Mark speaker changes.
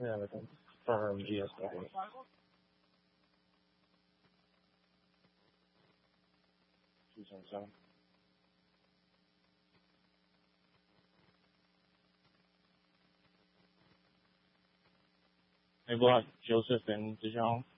Speaker 1: Yeah, I can confirm GSW. $277. Hey, Block, Joseph and Dijon.